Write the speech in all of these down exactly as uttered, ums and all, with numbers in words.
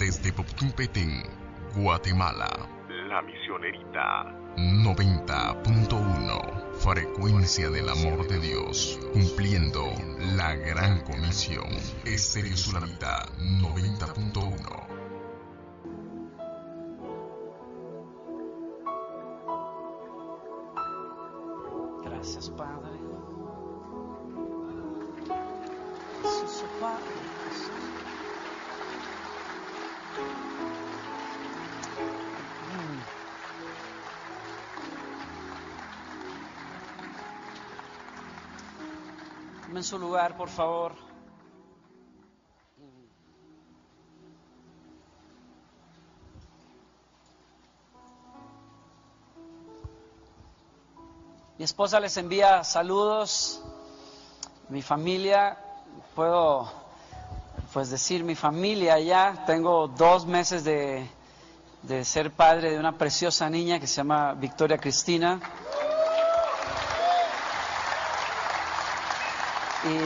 desde Poptumpetén, Guatemala. La Misionerita noventa punto uno, frecuencia del amor de Dios, cumpliendo la gran comisión. Estéreo Sulamita noventa punto uno. Gracias, Padre. Jesús, oh Padre. En su lugar, por favor. Mi esposa les envía saludos. Mi familia, puedo pues decir mi familia ya. Tengo dos meses de, de ser padre de una preciosa niña que se llama Victoria Cristina. Y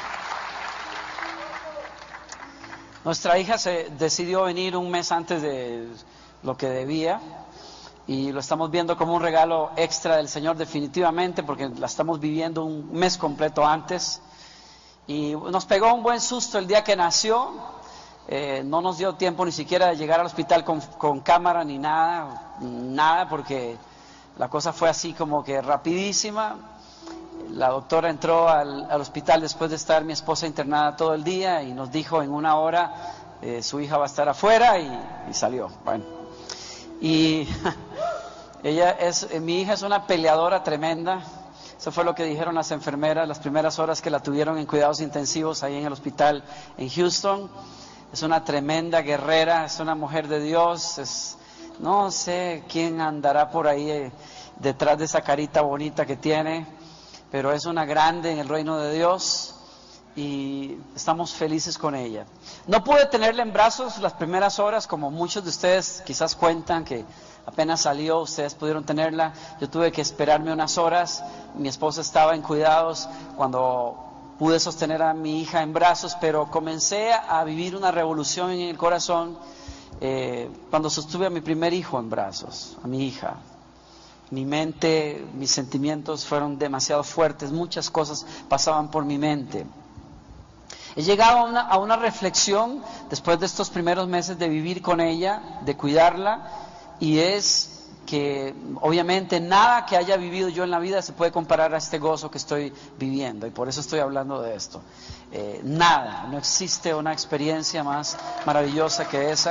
nuestra hija se decidió venir un mes antes de lo que debía y lo estamos viendo como un regalo extra del Señor definitivamente, porque la estamos viviendo un mes completo antes. Y nos pegó un buen susto el día que nació. Eh, no nos dio tiempo ni siquiera de llegar al hospital con, con cámara ni nada, nada, porque la cosa fue así como que rapidísima. La doctora entró al, al hospital después de estar mi esposa internada todo el día y nos dijo en una hora eh, su hija va a estar afuera y, y salió. Bueno, y ella es, eh, mi hija es una peleadora tremenda. Eso fue lo que dijeron las enfermeras las primeras horas que la tuvieron en cuidados intensivos ahí en el hospital en Houston. Es una tremenda guerrera, es una mujer de Dios. Es, no sé quién andará por ahí eh, detrás de esa carita bonita que tiene, pero es una grande en el reino de Dios y estamos felices con ella. No pude tenerla en brazos las primeras horas, como muchos de ustedes quizás cuentan que apenas salió, ustedes pudieron tenerla. Yo tuve que esperarme unas horas, mi esposa estaba en cuidados cuando pude sostener a mi hija en brazos, pero comencé a vivir una revolución en el corazón eh, cuando sostuve a mi primer hijo en brazos, a mi hija. Mi mente, mis sentimientos fueron demasiado fuertes, muchas cosas pasaban por mi mente. He llegado a una, a una reflexión después de estos primeros meses de vivir con ella, de cuidarla, y es que obviamente nada que haya vivido yo en la vida se puede comparar a este gozo que estoy viviendo, y por eso estoy hablando de esto. Eh, nada, no existe una experiencia más maravillosa que esa.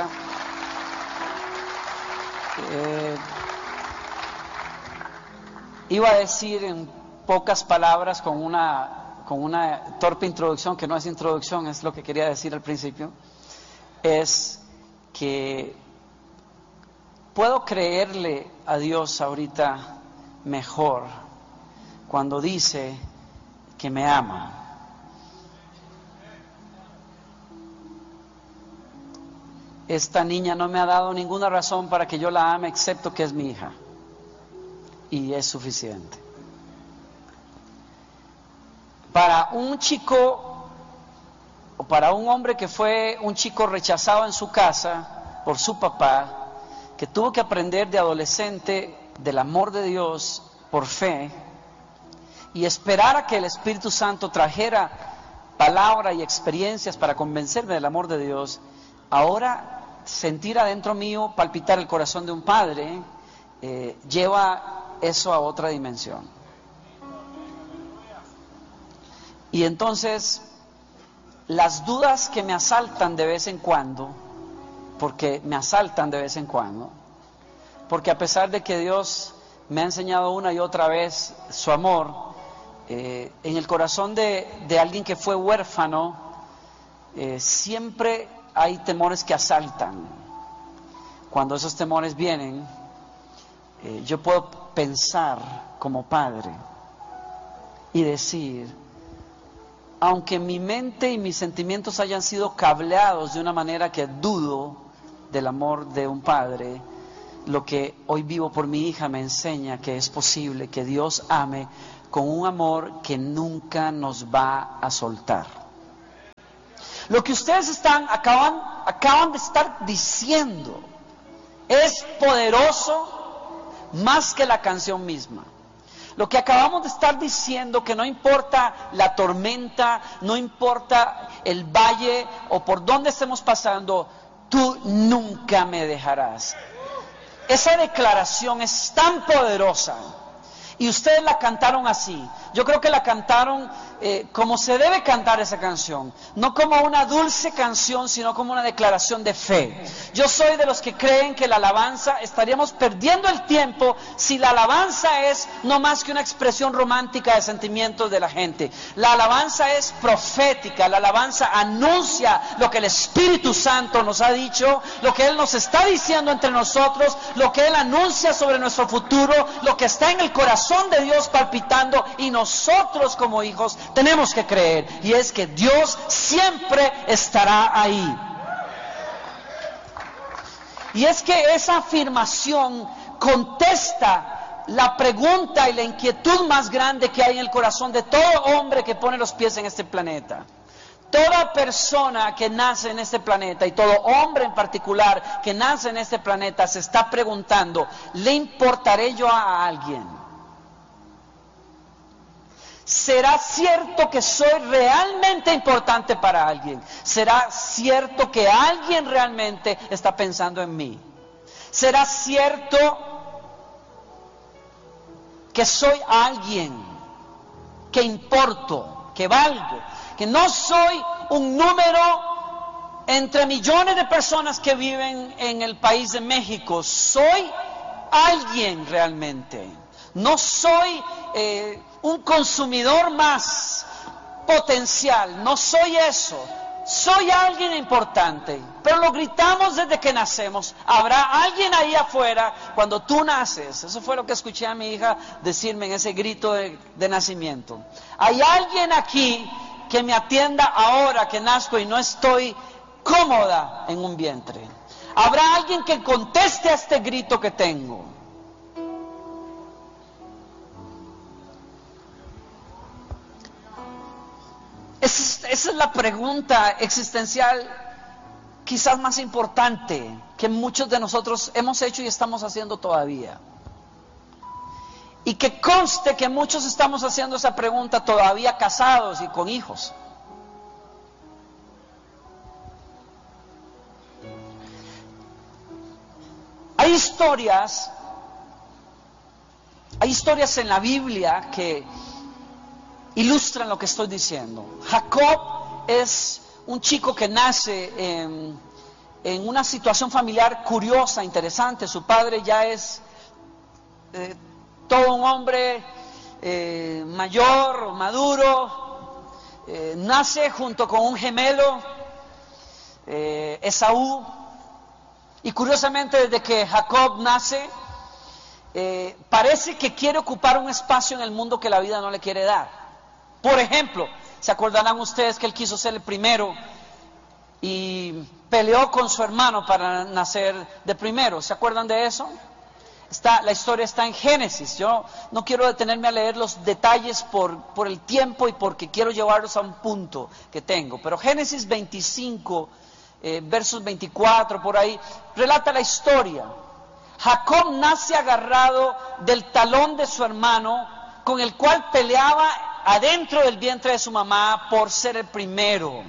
Eh, Iba a decir en pocas palabras, con una, con una torpe introducción, que no es introducción, es lo que quería decir al principio, es que puedo creerle a Dios ahorita mejor cuando dice que me ama. Esta niña no me ha dado ninguna razón para que yo la ame, excepto que es mi hija. Y es suficiente. Para un chico, o para un hombre que fue un chico rechazado en su casa por su papá, que tuvo que aprender de adolescente del amor de Dios por fe, y esperar a que el Espíritu Santo trajera palabra y experiencias para convencerme del amor de Dios, ahora sentir adentro mío palpitar el corazón de un padre, eh, lleva eso a otra dimensión. Y entonces las dudas que me asaltan de vez en cuando, porque me asaltan de vez en cuando, porque a pesar de que Dios me ha enseñado una y otra vez su amor, eh, en el corazón de, de alguien que fue huérfano, eh, siempre hay temores que asaltan. Cuando esos temores vienen, eh, yo puedo pensar como padre y decir, aunque mi mente y mis sentimientos hayan sido cableados de una manera que dudo del amor de un padre, lo que hoy vivo por mi hija me enseña que es posible que Dios ame con un amor que nunca nos va a soltar. Lo que ustedes están, acaban, acaban de estar diciendo es poderoso más que la canción misma. Lo que acabamos de estar diciendo, que no importa la tormenta, no importa el valle o por donde estemos pasando, tú nunca me dejarás. Esa declaración es tan poderosa. Y ustedes la cantaron así. Yo creo que la cantaron eh, como se debe cantar esa canción. No como una dulce canción, sino como una declaración de fe. Yo soy de los que creen que la alabanza, estaríamos perdiendo el tiempo si la alabanza es no más que una expresión romántica de sentimientos de la gente. La alabanza es profética. La alabanza anuncia lo que el Espíritu Santo nos ha dicho, lo que Él nos está diciendo entre nosotros, lo que Él anuncia sobre nuestro futuro, lo que está en el corazón de Dios palpitando, y nosotros como hijos tenemos que creer, y es que Dios siempre estará ahí. Y es que esa afirmación contesta la pregunta y la inquietud más grande que hay en el corazón de todo hombre que pone los pies en este planeta. Toda persona que nace en este planeta, y todo hombre en particular que nace en este planeta, se está preguntando: ¿le importaré yo a alguien? ¿Será cierto que soy realmente importante para alguien? ¿Será cierto que alguien realmente está pensando en mí? ¿Será cierto que soy alguien, que importo, que valgo, que no soy un número entre millones de personas que viven en el país de México? Soy alguien realmente. No soy eh, un consumidor más potencial, no soy eso. Soy alguien importante, pero lo gritamos desde que nacemos. Habrá alguien ahí afuera cuando tú naces. Eso fue lo que escuché a mi hija decirme en ese grito de, de nacimiento. Hay alguien aquí que me atienda ahora que nazco y no estoy cómoda en un vientre. Habrá alguien que conteste a este grito que tengo. Esa es la pregunta existencial quizás más importante que muchos de nosotros hemos hecho y estamos haciendo todavía. Y que conste que muchos estamos haciendo esa pregunta todavía casados y con hijos. Hay historias, hay historias en la Biblia que ilustran lo que estoy diciendo. Jacob es un chico que nace en, en una situación familiar curiosa, interesante. Su padre ya es eh, todo un hombre eh, mayor, maduro. Eh, nace junto con un gemelo, eh, Esaú. Y curiosamente, desde que Jacob nace, eh, parece que quiere ocupar un espacio en el mundo que la vida no le quiere dar. Por ejemplo, ¿se acordarán ustedes que él quiso ser el primero y peleó con su hermano para nacer de primero? ¿Se acuerdan de eso? Está, la historia está en Génesis. Yo no quiero detenerme a leer los detalles por, por el tiempo y porque quiero llevarlos a un punto que tengo. Pero Génesis veinticinco, eh, versos veinticuatro, por ahí, relata la historia. Jacob nace agarrado del talón de su hermano, con el cual peleaba adentro del vientre de su mamá por ser el primero.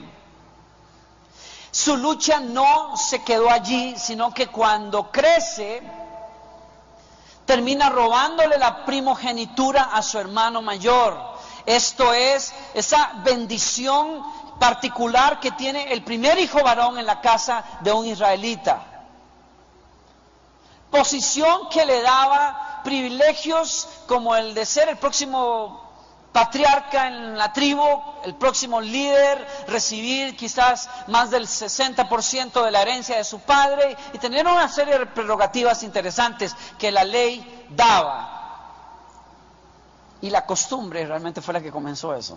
Su lucha no se quedó allí, sino que cuando crece, termina robándole la primogenitura a su hermano mayor. Esto es, esa bendición particular que tiene el primer hijo varón en la casa de un israelita. Posición que le daba privilegios como el de ser el próximo patriarca en la tribu, el próximo líder, recibir quizás más del sesenta por ciento de la herencia de su padre y tener una serie de prerrogativas interesantes que la ley daba. Y la costumbre realmente fue la que comenzó eso.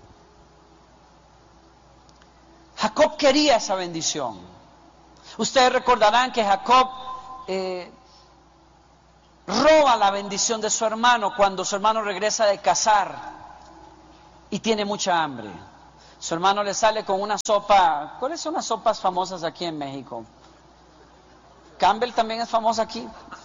Jacob quería esa bendición. Ustedes recordarán que Jacob eh, roba la bendición de su hermano cuando su hermano regresa de cazar y tiene mucha hambre. Su hermano le sale con una sopa. ¿Cuáles son las sopas famosas aquí en México? Campbell también es famosa aquí.